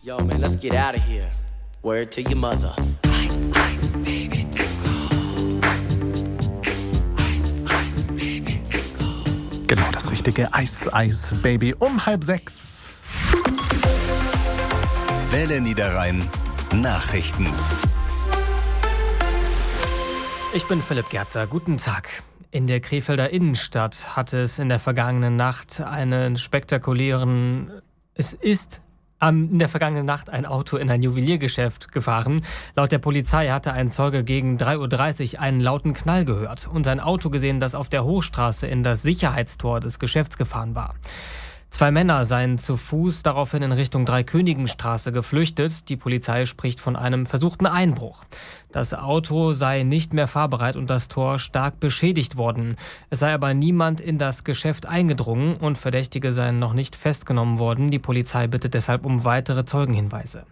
Yo, man, let's get out of here. Word to your mother. Ice, ice, baby, too cold. Ice, ice, baby, too cold. Genau, das richtige Ice, Ice, Baby um 5:30. Welle Niederrhein Nachrichten. Ich bin Philipp Gerzer. Guten Tag. In der Krefelder Innenstadt hat es in der vergangenen Nacht in der vergangenen Nacht ein Auto in ein Juweliergeschäft gefahren. Laut der Polizei hatte ein Zeuge gegen 3:30 Uhr einen lauten Knall gehört und ein Auto gesehen, das auf der Hochstraße in das Sicherheitstor des Geschäfts gefahren war. 2 Männer seien zu Fuß daraufhin in Richtung Dreikönigenstraße geflüchtet. Die Polizei spricht von einem versuchten Einbruch. Das Auto sei nicht mehr fahrbereit und das Tor stark beschädigt worden. Es sei aber niemand in das Geschäft eingedrungen und Verdächtige seien noch nicht festgenommen worden. Die Polizei bittet deshalb um weitere Zeugenhinweise.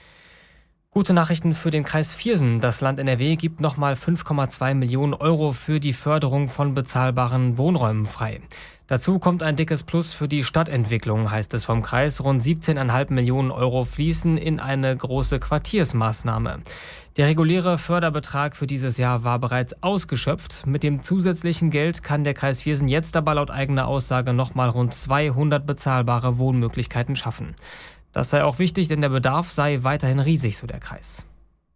Gute Nachrichten für den Kreis Viersen. Das Land NRW gibt nochmal 5,2 Millionen Euro für die Förderung von bezahlbaren Wohnräumen frei. Dazu kommt ein dickes Plus für die Stadtentwicklung, heißt es vom Kreis. Rund 17,5 Millionen Euro fließen in eine große Quartiersmaßnahme. Der reguläre Förderbetrag für dieses Jahr war bereits ausgeschöpft. Mit dem zusätzlichen Geld kann der Kreis Viersen jetzt aber laut eigener Aussage nochmal rund 200 bezahlbare Wohnmöglichkeiten schaffen. Das sei auch wichtig, denn der Bedarf sei weiterhin riesig, so der Kreis.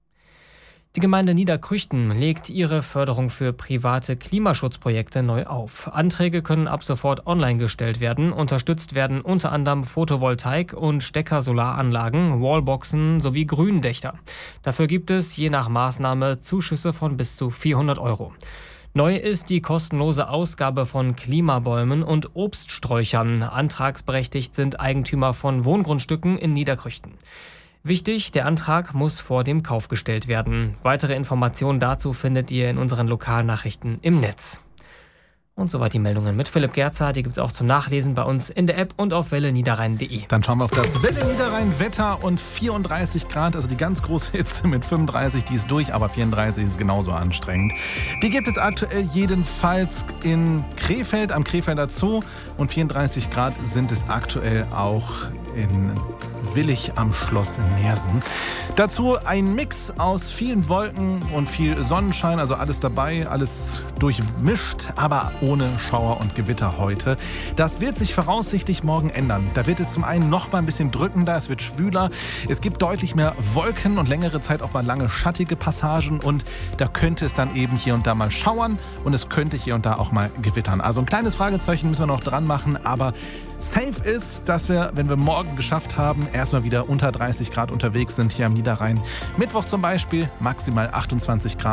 Die Gemeinde Niederkrüchten legt ihre Förderung für private Klimaschutzprojekte neu auf. Anträge können ab sofort online gestellt werden. Unterstützt werden unter anderem Photovoltaik- und Stecker-Solaranlagen, Wallboxen sowie Gründächer. Dafür gibt es je nach Maßnahme Zuschüsse von bis zu 400 Euro. Neu ist die kostenlose Ausgabe von Klimabäumen und Obststräuchern. Antragsberechtigt sind Eigentümer von Wohngrundstücken in Niederkrüchten. Wichtig, der Antrag muss vor dem Kauf gestellt werden. Weitere Informationen dazu findet ihr in unseren Lokalnachrichten im Netz. Und soweit die Meldungen mit Philipp Gerzer. Die gibt es auch zum Nachlesen bei uns in der App und auf welleniederrhein.de. Dann schauen wir auf das Welle Niederrhein Wetter und 34 Grad, also die ganz große Hitze mit 35, die ist durch, aber 34 ist genauso anstrengend. Die gibt es aktuell jedenfalls in Krefeld, am Krefelder Zoo und 34 Grad sind es aktuell auch in Willich am Schloss in Neersen. Dazu ein Mix aus vielen Wolken und viel Sonnenschein, also alles dabei, alles durchmischt, aber ohne Schauer und Gewitter heute. Das wird sich voraussichtlich morgen ändern. Da wird es zum einen noch mal ein bisschen drückender, es wird schwüler, es gibt deutlich mehr Wolken und längere Zeit auch mal lange schattige Passagen und da könnte es dann eben hier und da mal schauern und es könnte hier und da auch mal gewittern. Also ein kleines Fragezeichen müssen wir noch dran machen, aber safe ist, dass wir, wenn wir morgen geschafft haben, erstmal wieder unter 30 Grad unterwegs sind hier am Niederrhein. Mittwoch zum Beispiel maximal 28 Grad.